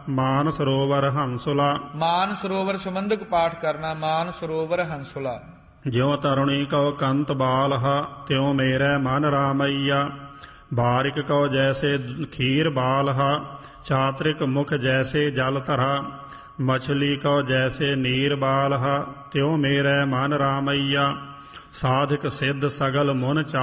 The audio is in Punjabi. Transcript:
ਮਾਨ ਸਰੋਵਰ ਹੰਸੁਲਾ। ਮਾਨ ਸਰੋਵਰ ਸੰਬੰਧਕ ਪਾਠ ਕਰਨਾ। ਮਾਨ ਸਰੋਵਰ ਹੰਸੁਲਾ। ਜਿਉ ਤਰੁਣੀ ਕਉ ਕੰਤ ਬਾਲਹਾ ਤਿਉ ਮੇਰੇ ਮਨ ਰਾਮਈਆ। ਬਾਰਿਕ ਕਉ ਜੈਸੇ ਖੀਰ ਬਾਲਹਾ ਚਾਤ੍ਰਿਕ ਮੁਖ ਜੈਸੇ ਜਲ ਧਰਾ। ਮਛਲੀ ਕਉ ਜੈਸੇ ਨੀਰ ਬਾਲਹਾ ਤਿਉ ਮੇਰੇ ਮਨ ਰਾਮਈਆ। ਸਾਧਕ ਸਿੱਧ ਸਗਲ ਮੁਨ